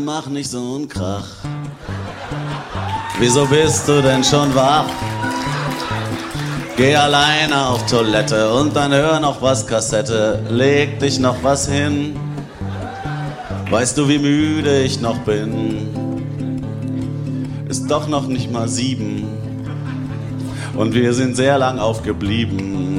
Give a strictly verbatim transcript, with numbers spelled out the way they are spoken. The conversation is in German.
Mach nicht so einen Krach. Wieso bist du denn schon wach? Geh alleine auf Toilette und dann hör noch was Kassette. Leg dich noch was hin. Weißt du, wie müde ich noch bin? Ist doch noch nicht mal sieben. Und wir sind sehr lang aufgeblieben.